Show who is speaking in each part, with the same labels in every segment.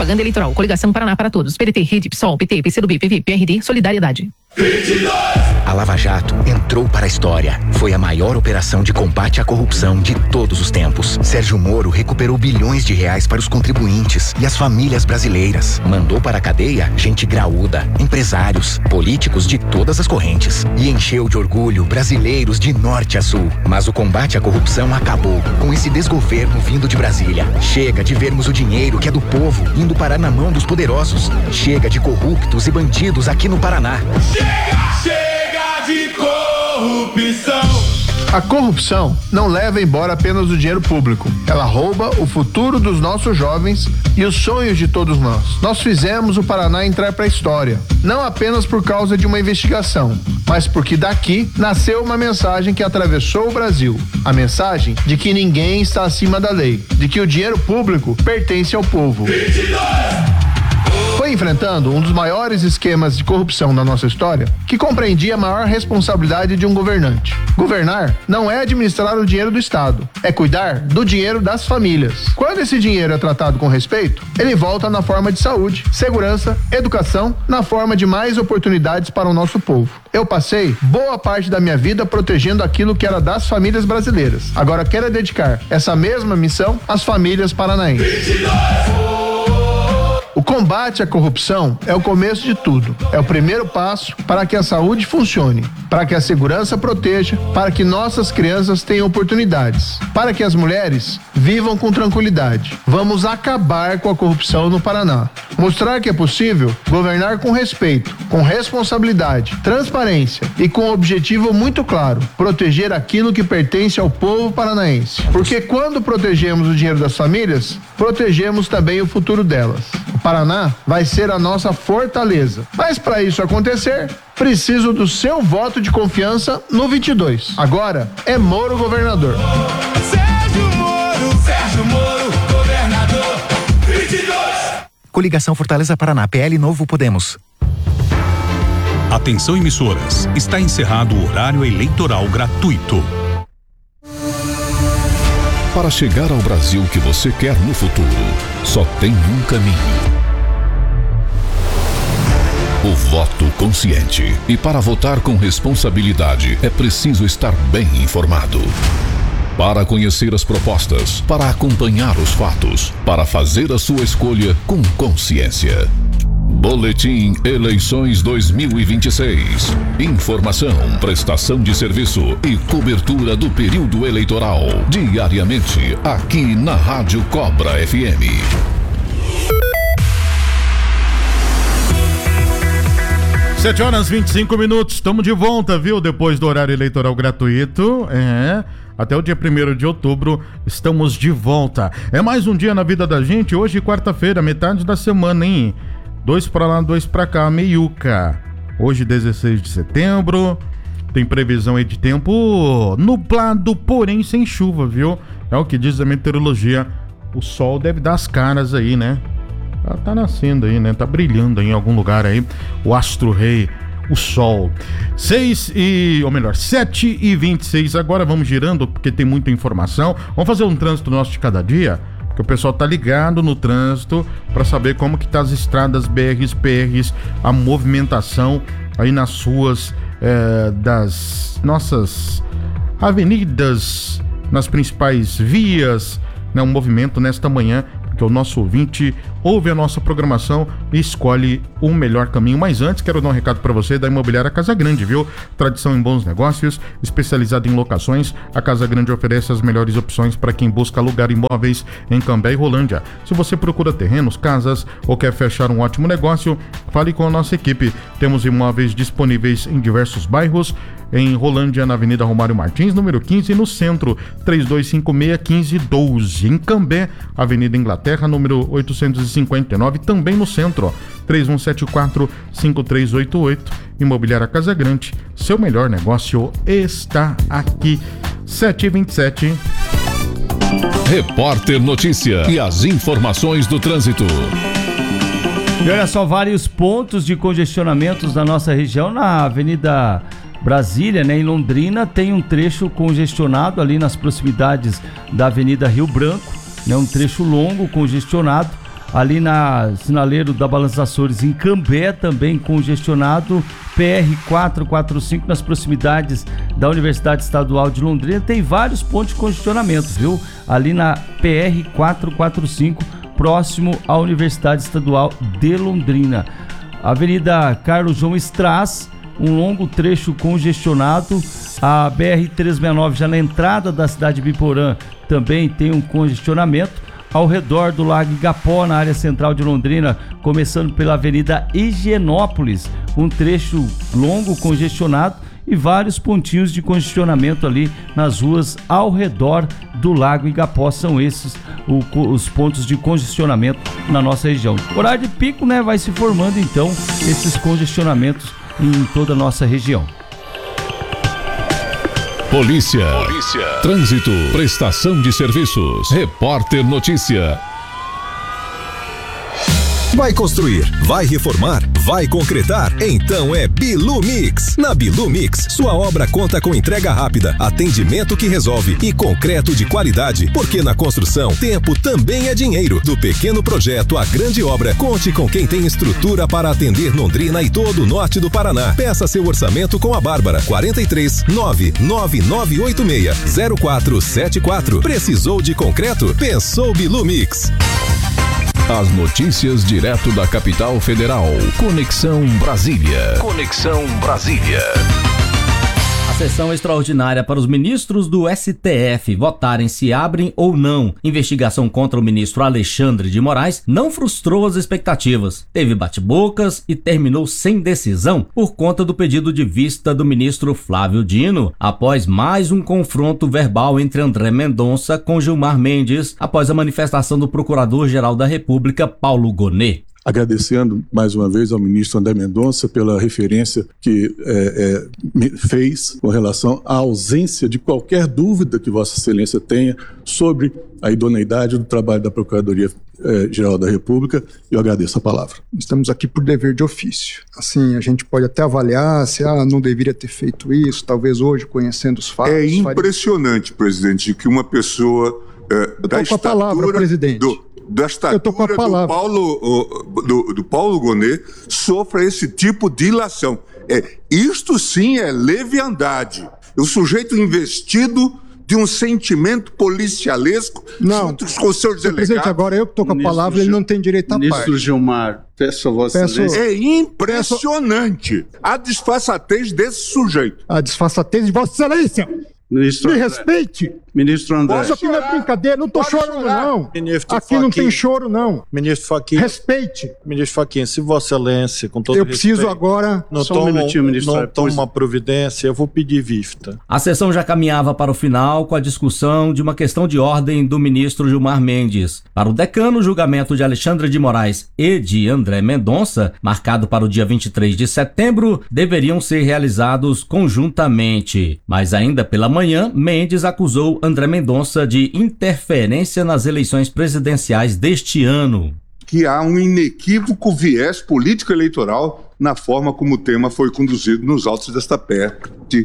Speaker 1: Propaganda eleitoral. Coligação Paraná para Todos. PDT, Rede, PSOL, PT, PCdoB, PV, PRD, Solidariedade.
Speaker 2: 22! A Lava Jato entrou para a história. Foi a maior operação de combate à corrupção de todos os tempos. Sérgio Moro recuperou bilhões de reais para os contribuintes e as famílias brasileiras. Mandou para a cadeia gente graúda, empresários, políticos de todas as correntes. E encheu de orgulho brasileiros de norte a sul. Mas o combate à corrupção acabou com esse desgoverno vindo de Brasília. Chega de vermos o dinheiro que é do povo indo parar na mão dos poderosos. Chega de corruptos e bandidos aqui no Paraná.
Speaker 3: Chega de corrupção.
Speaker 4: A corrupção não leva embora apenas o dinheiro público. Ela rouba o futuro dos nossos jovens e os sonhos de todos nós. Nós fizemos o Paraná entrar para a história, não apenas por causa de uma investigação, mas porque daqui nasceu uma mensagem que atravessou o Brasil. A mensagem de que ninguém está acima da lei, de que o dinheiro público pertence ao povo.
Speaker 3: 22!
Speaker 4: Foi enfrentando um dos maiores esquemas de corrupção da nossa história que compreendia a maior responsabilidade de um governante. Governar não é administrar o dinheiro do Estado, é cuidar do dinheiro das famílias. Quando esse dinheiro é tratado com respeito, ele volta na forma de saúde, segurança, educação, na forma de mais oportunidades para o nosso povo. Eu passei boa parte da minha vida protegendo aquilo que era das famílias brasileiras. Agora quero dedicar essa mesma missão às famílias paranaenses.
Speaker 3: 22!
Speaker 4: O combate à corrupção é o começo de tudo. É o primeiro passo para que a saúde funcione, para que a segurança proteja, para que nossas crianças tenham oportunidades, para que as mulheres vivam com tranquilidade. Vamos acabar com a corrupção no Paraná. Mostrar que é possível governar com respeito, com responsabilidade, transparência e com um objetivo muito claro: proteger aquilo que pertence ao povo paranaense. Porque quando protegemos o dinheiro das famílias, protegemos também o futuro delas. O Paraná vai ser a nossa fortaleza. Mas para isso acontecer, preciso do seu voto de confiança no 22. Agora é Moro governador.
Speaker 3: Sérgio Moro, governador. 22!
Speaker 2: Coligação Fortaleza Paraná, PL Novo Podemos.
Speaker 5: Atenção emissoras, está encerrado o horário eleitoral gratuito.
Speaker 6: Para chegar ao Brasil que você quer no futuro, só tem um caminho: o voto consciente. E para votar com responsabilidade, é preciso estar bem informado. Para conhecer as propostas, para acompanhar os fatos, para fazer a sua escolha com consciência. Boletim Eleições 2026. Informação, prestação de serviço e cobertura do período eleitoral. Diariamente, aqui na Rádio Cobra FM.
Speaker 7: Sete horas 25 minutos, estamos de volta, viu? Depois do horário eleitoral gratuito, até o dia 1º de outubro, estamos de volta. É mais um dia na vida da gente, hoje quarta-feira, metade da semana, hein? 2 pra lá, 2 pra cá, meiuca. Hoje 16 de setembro, tem previsão aí de tempo nublado, porém sem chuva, viu? É o que diz a meteorologia. O sol deve dar as caras aí, né? Tá nascendo aí, né? Tá brilhando aí em algum lugar aí. O astro-rei, o sol. 7h26. Agora vamos girando, porque tem muita informação. Vamos fazer um trânsito nosso de cada dia, porque o pessoal tá ligado no trânsito para saber como que tá as estradas BRs, PRs, a movimentação aí nas ruas das nossas avenidas, nas principais vias, né? Um movimento nesta manhã, porque o nosso ouvinte ouve a nossa programação e escolhe o melhor caminho. Mas antes, quero dar um recado para você da Imobiliária Casa Grande, viu? Tradição em bons negócios, especializada em locações, a Casa Grande oferece as melhores opções para quem busca alugar imóveis em Cambé e Rolândia. Se você procura terrenos, casas ou quer fechar um ótimo negócio, fale com a nossa equipe. Temos imóveis disponíveis em diversos bairros, em Rolândia, na Avenida Romário Martins, número 15, no centro, 3256-1512. Em Cambé, Avenida Inglaterra, número 859, também no centro, 3174-5388. Imobiliária Casa Grande, seu melhor negócio está aqui. 7h27.
Speaker 6: Repórter Notícia e as informações do trânsito.
Speaker 8: E olha só, vários pontos de congestionamentos na nossa região, na Avenida Brasília, né, em Londrina, tem um trecho congestionado ali nas proximidades da Avenida Rio Branco, né, um trecho longo congestionado ali na Sinaleiro da Balança Açores, em Cambé, também congestionado. PR-445, nas proximidades da Universidade Estadual de Londrina, tem vários pontos de congestionamento, viu? Ali na PR-445, próximo à Universidade Estadual de Londrina. Avenida Carlos João Strass, um longo trecho congestionado. A BR-369, já na entrada da cidade de Biporã, também tem um congestionamento. Ao redor do Lago Igapó, na área central de Londrina, começando pela Avenida Higienópolis, um trecho longo congestionado e vários pontinhos de congestionamento ali nas ruas ao redor do Lago Igapó. São esses os pontos de congestionamento na nossa região. Horário de pico, né, vai se formando então esses congestionamentos em toda a nossa região.
Speaker 6: Polícia. Trânsito. Prestação de serviços. Repórter Notícia.
Speaker 9: Vai construir, vai reformar, vai concretar? Então é Bilu Mix. Na Bilu Mix, sua obra conta com entrega rápida, atendimento que resolve e concreto de qualidade. Porque na construção, tempo também é dinheiro. Do pequeno projeto à grande obra, conte com quem tem estrutura para atender Londrina e todo o norte do Paraná. Peça seu orçamento com a Bárbara. 43 99986 0474. Precisou de concreto? Pensou Bilu Mix.
Speaker 6: As notícias direto da capital federal. Conexão Brasília.
Speaker 10: A sessão extraordinária para os ministros do STF votarem se abrem ou não investigação contra o ministro Alexandre de Moraes não frustrou as expectativas. Teve bate-bocas e terminou sem decisão por conta do pedido de vista do ministro Flávio Dino, após mais um confronto verbal entre André Mendonça com Gilmar Mendes, após a manifestação do Procurador-Geral da República, Paulo Gonet.
Speaker 11: Agradecendo mais uma vez ao ministro André Mendonça pela referência que fez com relação à ausência de qualquer dúvida que Vossa Excelência tenha sobre a idoneidade do trabalho da Procuradoria-Geral da República. Eu agradeço a palavra.
Speaker 12: Estamos aqui por dever de ofício. Assim, a gente pode até avaliar se não deveria ter feito isso, talvez hoje, conhecendo os fatos.
Speaker 13: É impressionante, presidente, que uma pessoa da estatura...
Speaker 12: palavra, presidente.
Speaker 13: Da estatura do Paulo Gonet sofra esse tipo de ilação. Isto sim é leviandade. O sujeito investido de um sentimento policialesco junto com os seus delegados.
Speaker 12: Presidente, agora eu que estou com a palavra, ele não tem direito à parte.
Speaker 14: Ministro Gilmar, peço a Vossa Excelência.
Speaker 13: É impressionante a disfarçatez desse sujeito.
Speaker 12: A disfarçatez de Vossa Excelência.
Speaker 14: Ministro
Speaker 12: Me respeite.
Speaker 14: Ministro André.
Speaker 12: Isso aqui não é brincadeira, não tô chorando não.
Speaker 15: Ministro
Speaker 12: aqui
Speaker 15: Fachin,
Speaker 12: não tem choro não.
Speaker 15: Ministro Fachin.
Speaker 12: Respeite.
Speaker 15: Ministro Fachin, se Vossa Excelência, com todo
Speaker 12: eu
Speaker 15: respeito...
Speaker 12: preciso agora...
Speaker 15: Não
Speaker 14: só um minutinho, ministro.
Speaker 15: Não toma uma providência, eu vou pedir vista.
Speaker 10: A sessão já caminhava para o final com a discussão de uma questão de ordem do ministro Gilmar Mendes. Para o decano, o julgamento de Alexandre de Moraes e de André Mendonça, marcado para o dia 23 de setembro, deveriam ser realizados conjuntamente. Mas ainda pela manhã, Mendes acusou André Mendonça de interferência nas eleições presidenciais deste ano.
Speaker 13: Que há um inequívoco viés político-eleitoral na forma como o tema foi conduzido nos autos desta PEC de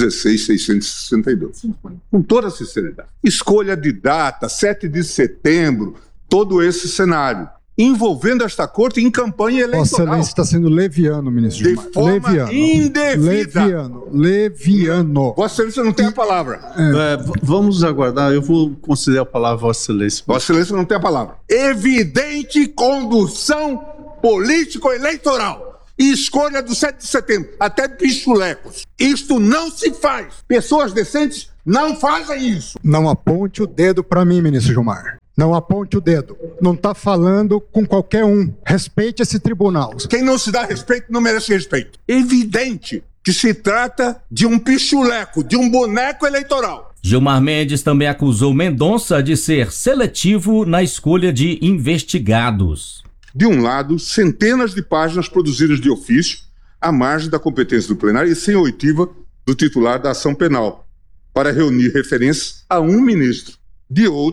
Speaker 13: 16.662. Com toda sinceridade. Escolha de data, 7 de setembro, todo esse cenário. Envolvendo esta corte em campanha eleitoral.
Speaker 12: Vossa Excelência está sendo leviano, ministro Gilmar.
Speaker 13: De forma indevida.
Speaker 12: Leviano.
Speaker 13: Vossa Excelência não tem a palavra.
Speaker 14: Vamos aguardar, eu vou conceder a palavra a Vossa Excelência.
Speaker 13: Vossa Excelência não tem a palavra. Evidente condução político-eleitoral. E escolha do 7 de setembro, até pichulecos. Isto não se faz. Pessoas decentes não fazem isso.
Speaker 12: Não aponte o dedo para mim, ministro Gilmar. Não aponte o dedo. Não está falando com qualquer um. Respeite esse tribunal.
Speaker 13: Quem não se dá respeito não merece respeito. Evidente que se trata de um pichuleco, de um boneco eleitoral.
Speaker 10: Gilmar Mendes também acusou Mendonça de ser seletivo na escolha de investigados.
Speaker 13: De um lado, centenas de páginas produzidas de ofício, à margem da competência do plenário e sem oitiva do titular da ação penal, para reunir referências a um ministro. De outro,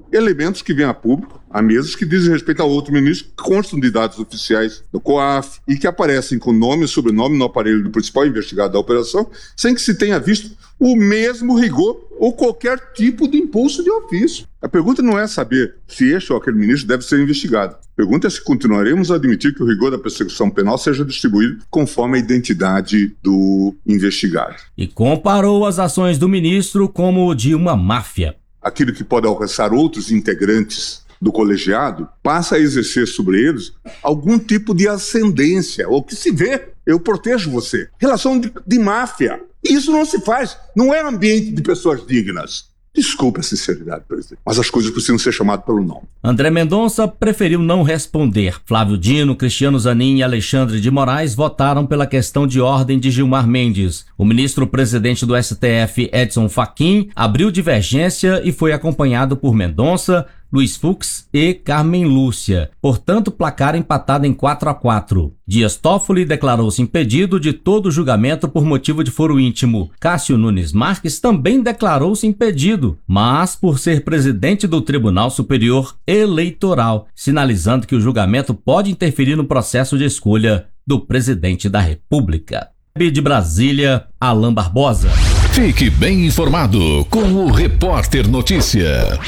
Speaker 13: elementos que vêm a público, a mesas que dizem respeito a outro ministro, que constam de dados oficiais do COAF e que aparecem com nome e sobrenome no aparelho do principal investigado da operação, sem que se tenha visto o mesmo rigor ou qualquer tipo de impulso de ofício. A pergunta não é saber se este ou aquele ministro deve ser investigado. A pergunta é se continuaremos a admitir que o rigor da persecução penal seja distribuído conforme a identidade do investigado.
Speaker 10: E comparou as ações do ministro como de uma máfia.
Speaker 13: Aquilo que pode alcançar outros integrantes do colegiado passa a exercer sobre eles algum tipo de ascendência, ou que se vê, eu protejo você. Relação de máfia. Isso não se faz, não é ambiente de pessoas dignas. Desculpe a sinceridade, presidente, mas as coisas precisam ser chamadas pelo nome.
Speaker 10: André Mendonça preferiu não responder. Flávio Dino, Cristiano Zanin e Alexandre de Moraes votaram pela questão de ordem de Gilmar Mendes. O ministro-presidente do STF, Edson Fachin, abriu divergência e foi acompanhado por Mendonça, Luiz Fux e Carmen Lúcia. Portanto, placar empatado em 4-4. Dias Toffoli declarou-se impedido de todo julgamento por motivo de foro íntimo. Cássio Nunes Marques também declarou-se impedido, mas por ser presidente do Tribunal Superior Eleitoral, sinalizando que o julgamento pode interferir no processo de escolha do presidente da República. De Brasília, Alain Barbosa.
Speaker 6: Fique bem informado com o Repórter Notícia.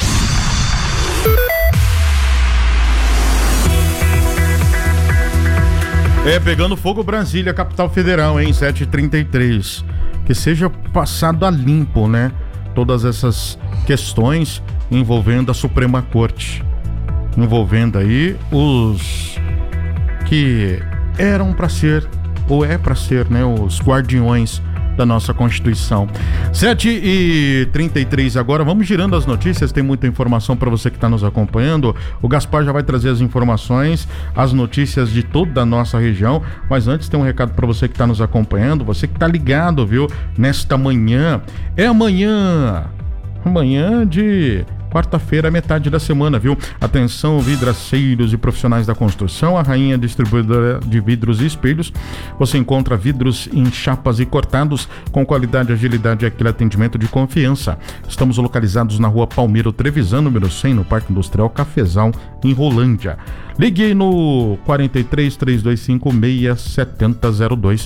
Speaker 7: Pegando fogo Brasília, capital federal, hein? 7h33. Que seja passado a limpo, né? Todas essas questões envolvendo a Suprema Corte. Envolvendo aí os que eram para ser, ou é para ser, né? Os guardiões da nossa Constituição. 7h33 agora, vamos girando as notícias, tem muita informação para você que está nos acompanhando. O Gaspar já vai trazer as informações, as notícias de toda a nossa região, mas antes tem um recado para você que está nos acompanhando, você que está ligado, viu? Nesta manhã, amanhã de quarta-feira, metade da semana, viu? Atenção, vidraceiros e profissionais da construção, a Rainha Distribuidora de Vidros e Espelhos. Você encontra vidros em chapas e cortados com qualidade, agilidade e aquele atendimento de confiança. Estamos localizados na rua Palmiro Trevisan, número 100, no Parque Industrial Cafezal, em Rolândia. Ligue no 43 3256 7002.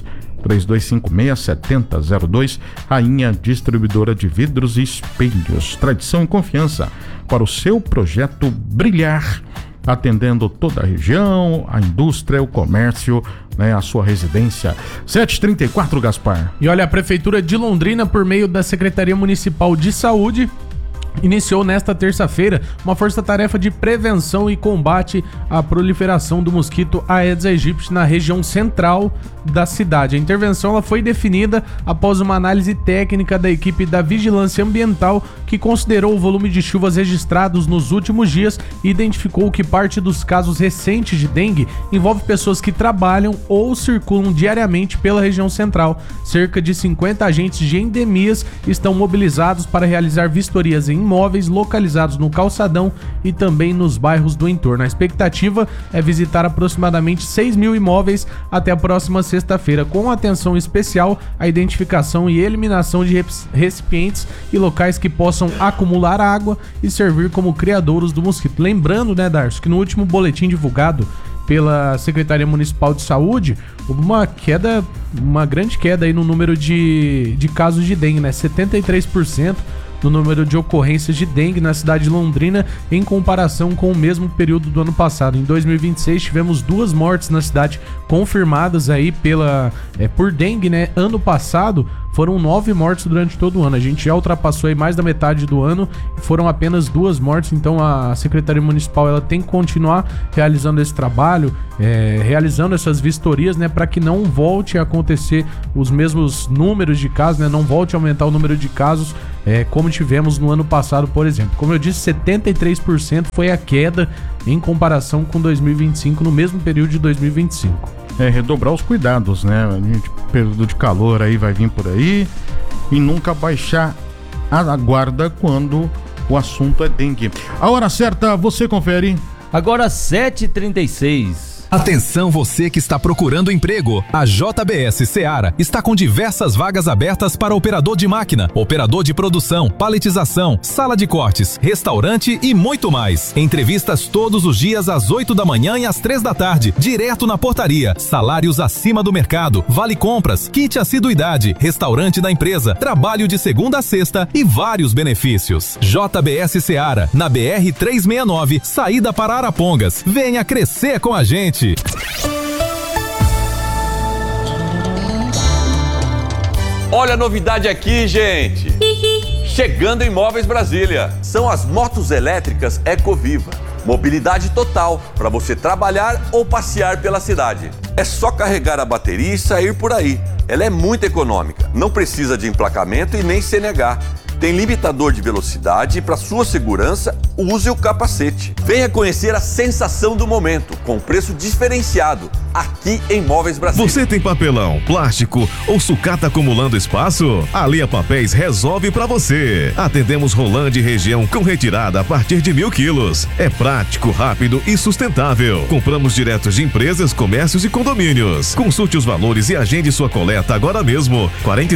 Speaker 7: 3256-7002, Rainha Distribuidora de Vidros e Espelhos. Tradição e confiança para o seu projeto brilhar, atendendo toda a região, a indústria, o comércio, né, a sua residência. 7h34, Gaspar.
Speaker 16: E olha, a Prefeitura de Londrina, por meio da Secretaria Municipal de Saúde, iniciou nesta terça-feira uma força-tarefa de prevenção e combate à proliferação do mosquito Aedes aegypti na região central da cidade. A intervenção ela foi definida após uma análise técnica da equipe da Vigilância Ambiental, que considerou o volume de chuvas registrados nos últimos dias e identificou que parte dos casos recentes de dengue envolve pessoas que trabalham ou circulam diariamente pela região central. Cerca de 50 agentes de endemias estão mobilizados para realizar vistorias em imóveis localizados no calçadão e também nos bairros do entorno. A expectativa é visitar aproximadamente 6 mil imóveis até a próxima sexta-feira, com atenção especial à identificação e eliminação de recipientes e locais que possam acumular água e servir como criadouros do mosquito. Lembrando, né, Darcio, que no último boletim divulgado pela Secretaria Municipal de Saúde, houve uma grande queda aí no número de casos de dengue, né? 73% no número de ocorrências de dengue na cidade de Londrina em comparação com o mesmo período do ano passado. Em 2026 tivemos 2 mortes na cidade confirmadas aí por dengue, né? Ano passado foram 9 mortes durante todo o ano. A gente já ultrapassou aí mais da metade do ano e foram apenas 2 mortes. Então a Secretaria Municipal ela tem que continuar realizando esse trabalho, realizando essas vistorias, né, para que não volte a acontecer os mesmos números de casos, né, não volte a aumentar o número de casos como tivemos no ano passado, por exemplo. Como eu disse, 73% foi a queda em comparação com 2025, no mesmo período de 2025.
Speaker 7: Redobrar os cuidados, né? Período de calor aí vai vir por aí e nunca baixar a guarda quando o assunto é dengue. A hora certa, você confere.
Speaker 8: Agora 7h36.
Speaker 17: Atenção você que está procurando emprego. A JBS Seara está com diversas vagas abertas para operador de máquina, operador de produção, paletização, sala de cortes, restaurante e muito mais. Entrevistas todos os dias às 8 da manhã e às 3 da tarde, direto na portaria. Salários acima do mercado, vale compras, kit assiduidade, restaurante da empresa, trabalho de segunda a sexta e vários benefícios. JBS Seara, na BR 369, saída para Arapongas. Venha crescer com a gente.
Speaker 18: Olha a novidade aqui, gente. Chegando em Móveis Brasília. São as motos elétricas Ecoviva. Mobilidade total para você trabalhar ou passear pela cidade. É só carregar a bateria e sair por aí. Ela é muito econômica, não precisa de emplacamento e nem CNH. Tem limitador de velocidade e, para sua segurança, use o capacete. Venha conhecer a sensação do momento, com preço diferenciado, aqui em Móveis Brasília.
Speaker 19: Você tem papelão, plástico ou sucata acumulando espaço? A Lia Papéis resolve pra você. Atendemos Rolândia e região com retirada a partir de 1.000 quilos. É prático, rápido e sustentável. Compramos direto de empresas, comércios e condomínios. Consulte os valores e agende sua coleta agora mesmo.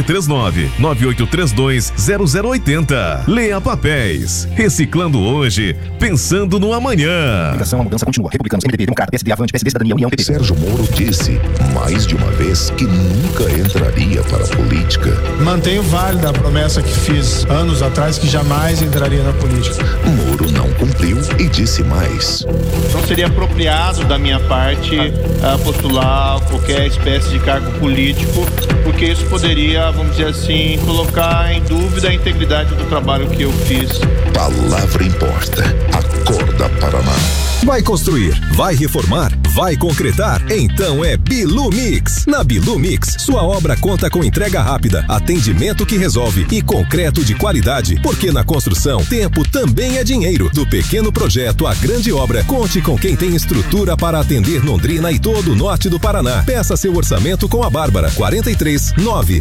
Speaker 19: 439-9832-0080. Lia Papéis. Reciclando hoje, pensando no amanhã.
Speaker 2: A mudança continua. Republicanos, MDB, Democrata, PSD, Avante, PSB, Cidadania, União, PP. Sérgio Moro disse, mais de uma vez, que nunca entraria para a política.
Speaker 20: Mantenho válida a promessa que fiz anos atrás, que jamais entraria na política.
Speaker 2: Moro não cumpriu e disse mais.
Speaker 15: Não seria apropriado da minha parte postular qualquer espécie de cargo político, porque isso poderia, vamos dizer assim, colocar em dúvida a integridade do trabalho que eu fiz.
Speaker 2: Palavra importa. Acorda, Paraná.
Speaker 9: Vai construir, vai reformar, vai concretar? Então é Bilu Mix. Na Bilu Mix, sua obra conta com entrega rápida, atendimento que resolve e concreto de qualidade. Porque na construção, tempo também é dinheiro. Do pequeno projeto à grande obra, conte com quem tem estrutura para atender Londrina e todo o norte do Paraná. Peça seu orçamento com a Bárbara. 43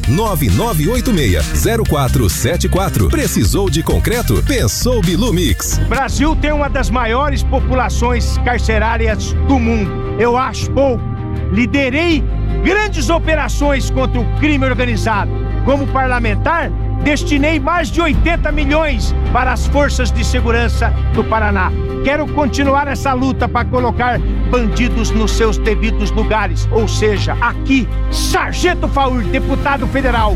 Speaker 9: 99986 0474. Precisou de concreto? Pensou Bilu Mix.
Speaker 21: Brasil tem uma das maiores populações carcerárias do mundo. Eu acho pouco. Liderei grandes operações contra o crime organizado. Como parlamentar, destinei mais de 80 milhões para as forças de segurança do Paraná. Quero continuar essa luta para colocar bandidos nos seus devidos lugares. Ou seja, aqui, Sargento Faur, deputado federal,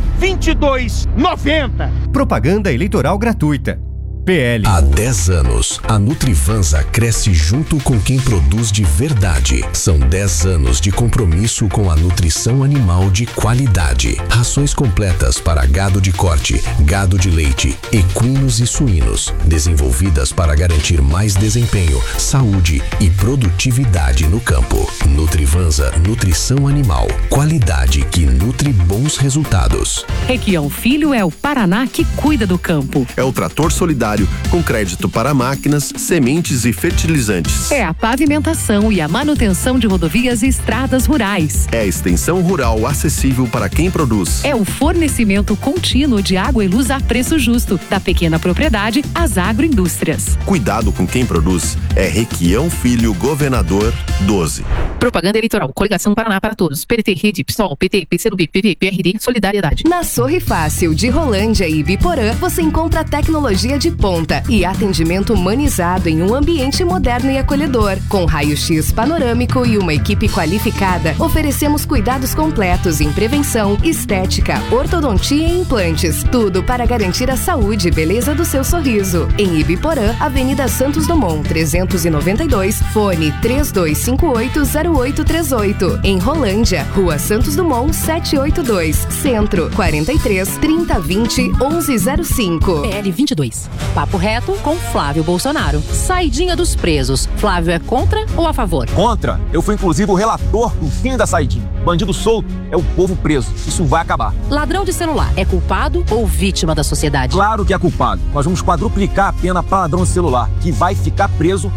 Speaker 21: 2290.
Speaker 22: Propaganda eleitoral gratuita. PL.
Speaker 23: Há 10 anos, a Nutrivansa cresce junto com quem produz de verdade. São 10 anos de compromisso com a nutrição animal de qualidade. Rações completas para gado de corte, gado de leite, equinos e suínos. Desenvolvidas para garantir mais desempenho, saúde e produtividade no campo. Nutrivansa, nutrição animal. Qualidade que nutre bons resultados.
Speaker 24: Requião Filho é o Paraná que cuida do campo.
Speaker 25: É o trator solidário com crédito para máquinas, sementes e fertilizantes.
Speaker 24: É a pavimentação e a manutenção de rodovias e estradas rurais.
Speaker 25: É a extensão rural acessível para quem produz.
Speaker 24: É o fornecimento contínuo de água e luz a preço justo, da pequena propriedade às agroindústrias.
Speaker 25: Cuidado com quem produz. É Requião Filho, Governador 12.
Speaker 1: Propaganda eleitoral. Coligação Paraná para Todos. PDT, Rede, PSOL, PT, PCdoB, PV, PRD, Solidariedade.
Speaker 26: Na Sorri Fácil de Rolândia e Biporã, você encontra tecnologia de ponta e atendimento humanizado em um ambiente moderno e acolhedor. Com raio-x panorâmico e uma equipe qualificada, oferecemos cuidados completos em prevenção, estética, ortodontia e implantes. Tudo para garantir a saúde e beleza do seu sorriso. Em Ibiporã, Avenida Santos Dumont, 392, fone 3258-0838. Em Rolândia, Rua Santos Dumont, 782, Centro, 43 3020 1105.
Speaker 27: PL 22. Papo reto com Flávio Bolsonaro. Saidinha dos presos. Flávio é contra ou a favor?
Speaker 28: Contra. Eu fui inclusive o relator do fim da saidinha. Bandido solto é o povo preso. Isso vai acabar.
Speaker 27: Ladrão de celular é culpado ou vítima da sociedade?
Speaker 28: Claro que é culpado. Nós vamos quadruplicar a pena para ladrão de celular, que vai ficar preso